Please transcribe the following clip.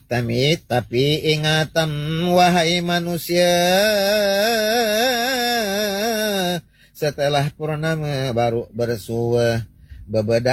Tamit, tapi ingatan wahai manusia, setelah purnama baru bersua, bebeda